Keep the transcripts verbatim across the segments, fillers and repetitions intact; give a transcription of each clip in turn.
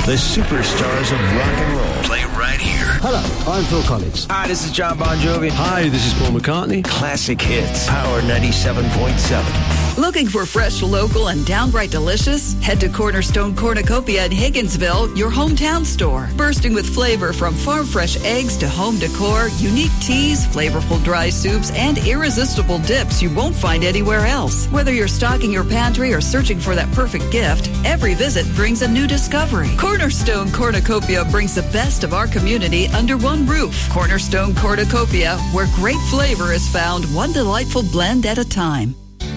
the superstars of rock and roll. Play right here. Hello, I'm Phil Collins. Hi, this is John Bon Jovi. Hi, this is Paul McCartney. Classic hits. Power ninety-seven point seven. Looking for fresh, local, and downright delicious? Head to Cornerstone Cornucopia in Higginsville, your hometown store. Bursting with flavor from farm fresh eggs to home decor, unique teas, flavorful dry soups, and irresistible dips you won't find anywhere else. Whether you're stocking your pantry or searching for that perfect gift, every visit brings a new discovery. Cornerstone Cornucopia brings the best of our community under one roof. Cornerstone Cornucopia, where great flavor is found one delightful blend at a time.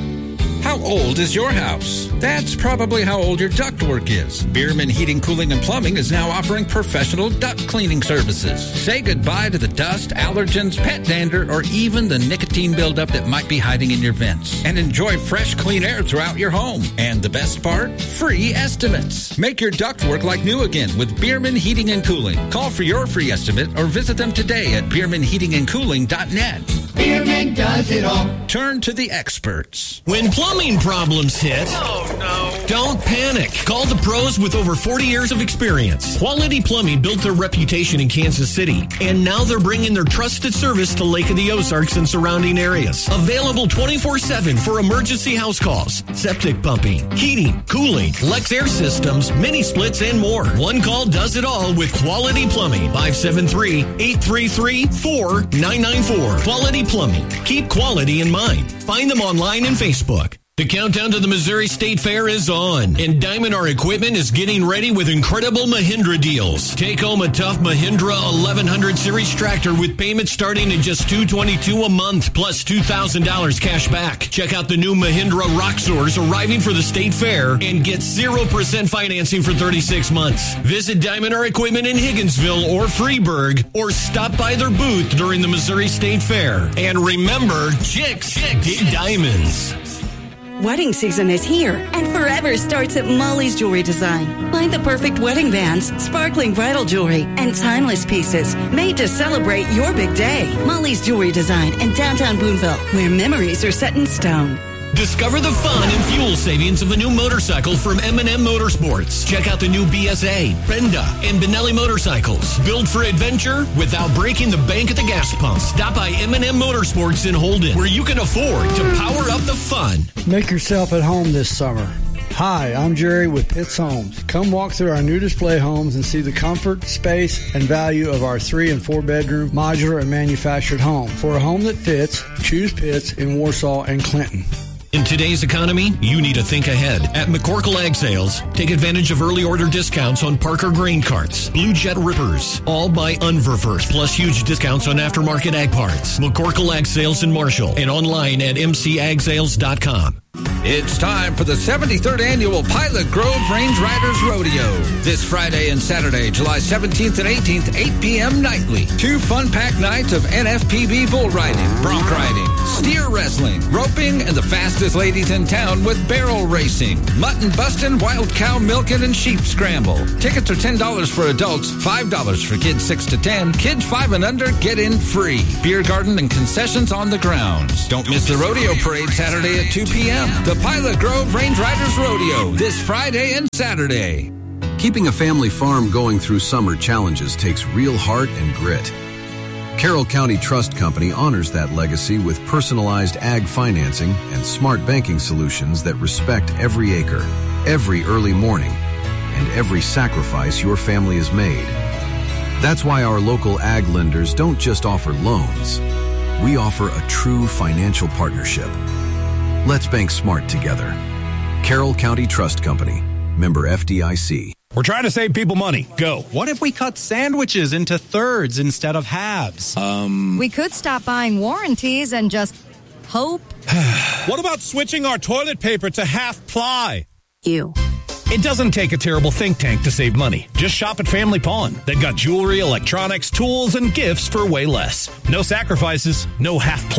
How old is your house? That's probably how old your ductwork is. Bierman Heating, Cooling, and Plumbing is now offering professional duct cleaning services. Say goodbye to the dust, allergens, pet dander, or even the nicotine buildup that might be hiding in your vents. And enjoy fresh, clean air throughout your home. And the best part? Free estimates. Make your ductwork like new again with Bierman Heating and Cooling. Call for your free estimate or visit them today at bierman heating and cooling dot net. Bierman does it all. Turn to the experts. When plumbing problems hit, Oh, no. don't panic. Call the pros with over forty years of experience. Quality Plumbing built their reputation in Kansas City, and now they're bringing their trusted service to Lake of the Ozarks and surrounding areas. Available twenty-four seven for emergency house calls, septic pumping, heating, cooling, Lex Air Systems, mini splits, and more. One call does it all with Quality Plumbing. five seven three, eight three three, four nine nine four. Quality Plumbing. Keep quality in mind. Find them online and Facebook. The countdown to the Missouri State Fair is on, and Diamond R Equipment is getting ready with incredible Mahindra deals. Take home a tough Mahindra eleven hundred series tractor with payments starting at just two hundred twenty-two dollars a month, plus two thousand dollars cash back. Check out the new Mahindra Roxors arriving for the State Fair and get zero percent financing for thirty-six months. Visit Diamond R Equipment in Higginsville or Freeburg, or stop by their booth during the Missouri State Fair. And remember, chicks, chicks dig diamonds. Wedding season is here, and forever starts at Molly's Jewelry Design. Find the perfect wedding bands, sparkling bridal jewelry, and timeless pieces made to celebrate your big day. Molly's Jewelry Design in downtown Boonville, where memories are set in stone. Discover the fun and fuel savings of a new motorcycle from M and M Motorsports. Check out the new B S A, Brenda, and Benelli motorcycles. Built for adventure without breaking the bank at the gas pump. Stop by M and M Motorsports in Holden, where you can afford to power up the fun. Make yourself at home this summer. Hi, I'm Jerry with Pitts Homes. Come walk through our new display homes and see the comfort, space, and value of our three and four bedroom modular and manufactured home. For a home that fits, choose Pitts in Warsaw and Clinton. In today's economy, you need to think ahead. At McCorkle Ag Sales, take advantage of early order discounts on Parker grain carts, Blue Jet rippers, all by Unververt, plus huge discounts on aftermarket ag parts. McCorkle Ag Sales in Marshall and online at m c ag sales dot com. It's time for the seventy-third Annual Pilot Grove Range Riders Rodeo. This Friday and Saturday, July seventeenth and eighteenth, eight p.m. nightly. Two fun-packed nights of N F P B bull riding, bronc riding, steer wrestling, roping, and the fastest ladies in town with barrel racing, mutton busting, wild cow milking, and sheep scramble. Tickets are ten dollars for adults, five dollars for kids six to ten. Kids five and under get in free. Beer garden and concessions on the grounds. Don't miss the rodeo parade Saturday at two p.m. The Pilot Grove Range Riders Rodeo this Friday and Saturday. Keeping a family farm going through summer challenges takes real heart and grit. Carroll County Trust Company honors that legacy with personalized ag financing and smart banking solutions that respect every acre, every early morning, and every sacrifice your family has made. That's why our local ag lenders don't just offer loans. We offer a true financial partnership. Let's bank smart together. Carroll County Trust Company, member F D I C. We're trying to save people money. Go. What if we cut sandwiches into thirds instead of halves? Um. We could stop buying warranties and just hope. What about switching our toilet paper to half ply? You. It doesn't take a terrible think tank to save money. Just shop at Family Pawn. They've got jewelry, electronics, tools, and gifts for way less. No sacrifices, no half ply.